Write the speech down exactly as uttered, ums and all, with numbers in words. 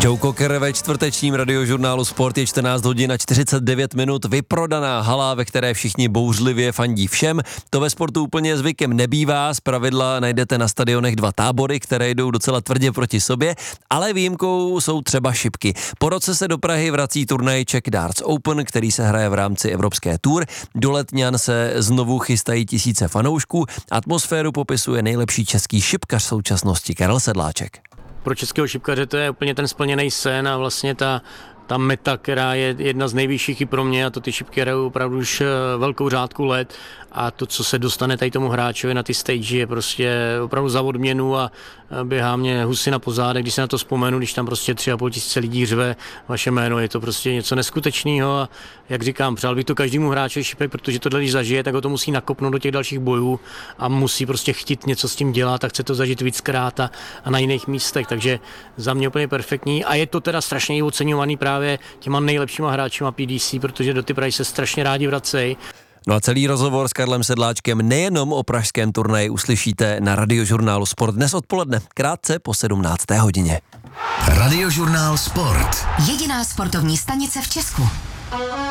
Joe Cocker ve čtvrtečním radiožurnálu Sport je čtrnáct hodin a čtyřicet devět minut. Vyprodaná hala, ve které všichni bouřlivě fandí všem. To ve sportu úplně zvykem nebývá. Zpravidla najdete na stadionech dva tábory, které jdou docela tvrdě proti sobě, ale výjimkou jsou třeba šipky. Po roce se do Prahy vrací turnaj Czech Darts Open, který se hraje v rámci Evropské Tour. Do Letňan se znovu chystají tisíce fanoušků. Atmosféru popisuje nejlepší český šipkař současnosti Karel Sedláček. Pro českého šipkaře to je úplně ten splněný sen a vlastně ta, ta meta, která je jedna z nejvyšších i pro mě, a to ty šipky hrajou opravdu už velkou řádku let, a to, co se dostane tady tomu hráčovi na ty stage, je prostě opravdu za odměnu a běhá mě husina po zádech, když se na to vzpomenu, když tam prostě tři a půl tisíce lidí řve vaše jméno, je to prostě něco neskutečného a jak říkám, přál bych to každému hráči šipek, protože tohle, když zažije, tak ho to musí nakopnout do těch dalších bojů a musí prostě chtít něco s tím dělat a chce to zažít víckrát a, a na jiných místech, takže za mě úplně perfektní a je to teda strašně oceňovaný právě těma nejlepšíma hráčima P D C, protože do ty Prahy se strašně rádi vracejí. No a celý rozhovor s Karlem Sedláčkem nejenom o pražském turnaji uslyšíte na radiožurnálu Sport dnes odpoledne, krátce po sedmnácté hodině. Radiožurnál Sport. Jediná sportovní stanice v Česku.